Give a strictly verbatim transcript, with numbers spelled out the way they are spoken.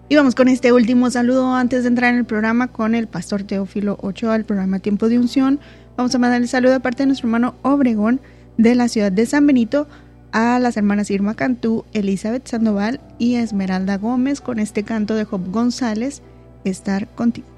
Y vamos con este último saludo antes de entrar en el programa con el pastor Teófilo Ochoa, el programa Tiempo de Unción. Vamos a mandar el saludo de parte de nuestro hermano Obregón de la ciudad de San Benito a las hermanas Irma Cantú, Elizabeth Sandoval y Esmeralda Gómez con este canto de Job González, Estar Contigo.